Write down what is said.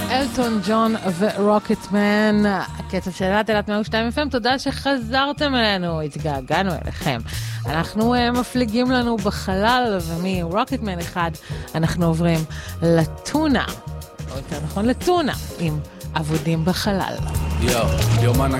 אלטון ג'ון ורוקטמן, הקצב של תלת 102 FM, תודה שחזרתם אלינו, התגעגענו אליכם. אנחנו מפליגים לנו בחלל, ומרוקטמן אחד אנחנו עוברים לטונה, או יותר נכון לטונה, עם עבודים בחלל. יו,